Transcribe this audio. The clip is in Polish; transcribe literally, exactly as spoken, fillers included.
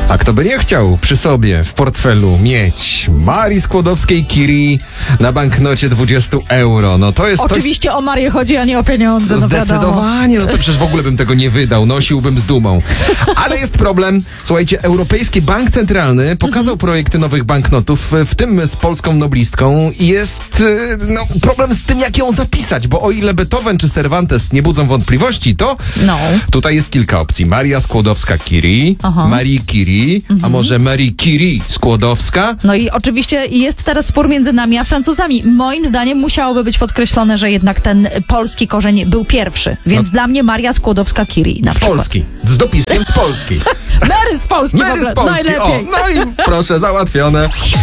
A kto by nie chciał przy sobie w portfelu mieć Marii Skłodowskiej-Curie na banknocie dwadzieścia euro? No to jest Oczywiście coś... o Marię chodzi, a nie o pieniądze. No Zdecydowanie, no to przecież w ogóle bym tego nie wydał, nosiłbym z dumą. Ale jest problem. Słuchajcie, Europejski Bank Centralny pokazał mhm. projekty nowych banknotów, w tym z polską noblistką. I jest no, problem z tym, jak ją zapisać, bo o ile Beethoven czy Cervantes nie budzą wątpliwości, to no. tutaj jest kilka opcji. Maria Skłodowska-Curie, Marie Curie, mhm. a może Marie Curie Skłodowska. No i oczywiście jest teraz spór między nami a Francuzami. Moim zdaniem musiałoby być podkreślone, że jednak ten polski korzeń był pierwszy. Więc no. dla mnie Maria Skłodowska-Curie na Z przykład. Polski. Z dopiskiem z Polski. Mary z Polski Mary w ogóle. z Polski. Najlepiej. O, no i proszę, załatwione.